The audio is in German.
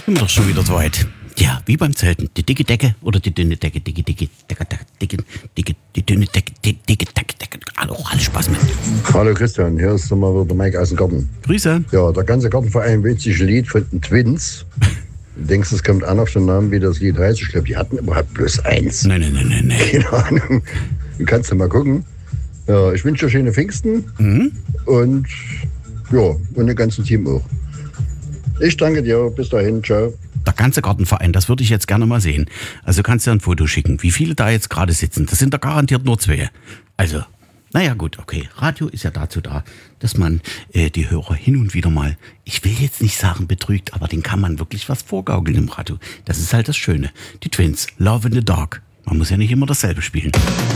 Sind wir doch schon wieder so weit. Ja, wie beim Zelten. Die dicke Decke oder die dünne Decke? Die dünne Decke, dicke Decke. Alles Spaß mit. Hallo Christian, hier ist nochmal wieder der Mike aus dem Garten. Grüße. Ja, der ganze Gartenverein wünscht sich ein Lied von den Twins. Du denkst, es kommt an auf den Namen, wie das Lied heißt. Ich glaube, die hatten überhaupt bloß eins. Nein. Keine Ahnung. Du kannst ja mal gucken. Ja, ich wünsche dir schöne Pfingsten. Und ja, und dem ganzen Team auch. Ich danke dir. Bis dahin. Ciao. Der ganze Gartenverein, das würde ich jetzt gerne mal sehen. Also kannst du ein Foto schicken, wie viele da jetzt gerade sitzen. Das sind da garantiert nur 2. Also, naja gut, okay. Radio ist ja dazu da, dass man die Hörer hin und wieder mal, ich will jetzt nicht sagen betrügt, aber den kann man wirklich was vorgaukeln im Radio. Das ist halt das Schöne. Die Twins, Love in the Dark. Man muss ja nicht immer dasselbe spielen.